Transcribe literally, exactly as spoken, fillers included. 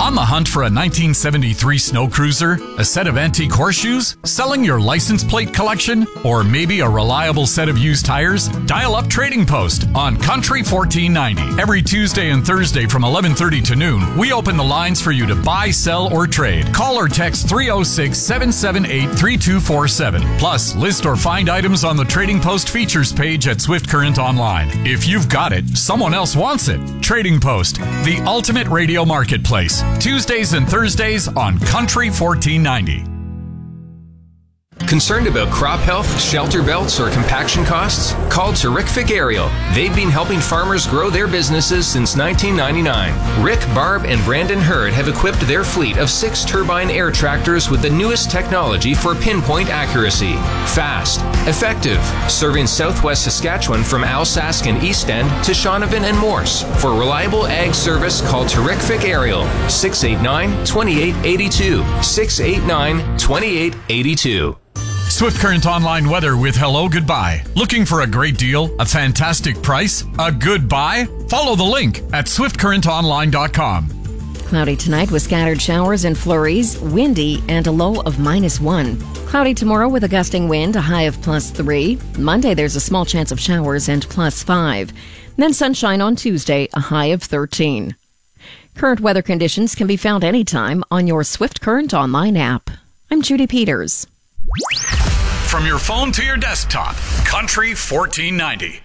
On the hunt for a nineteen seventy-three snow cruiser, a set of antique horseshoes, selling your license plate collection, or maybe a reliable set of used tires? Dial up Trading Post on Country fourteen ninety. Every Tuesday and Thursday from eleven thirty to noon, we open the lines for you to buy, sell, or trade. Call or text three oh six, seven seven eight, three two four seven. Plus, list or find items on the Trading Post features page at Swift Current Online. If you've got it, someone else wants it. Trading Post, the ultimate radio marketplace. Tuesdays and Thursdays on Country fourteen ninety. Concerned about crop health, shelter belts, or compaction costs? Call Terrific Aerial. They've been helping farmers grow their businesses since nineteen ninety-nine. Rick, Barb, and Brandon Hurd have equipped their fleet of six turbine air tractors with the newest technology for pinpoint accuracy. Fast, effective, serving southwest Saskatchewan from Alsask and East End to Shaunavon and Morse. For reliable ag service, call Terrific Aerial, six eight nine, two eight eight two, six eight nine, two eight eight two. Swift Current Online weather with Hello Goodbye. Looking for a great deal, a fantastic price, a good buy? Follow the link at swift current online dot com. Cloudy tonight with scattered showers and flurries, windy, and a low of minus one. Cloudy tomorrow with a gusting wind, a high of plus three. Monday, there's a small chance of showers and plus five. Then sunshine on Tuesday, a high of thirteen. Current weather conditions can be found anytime on your Swift Current Online app. I'm Judy Peters. From your phone to your desktop, Country fourteen ninety.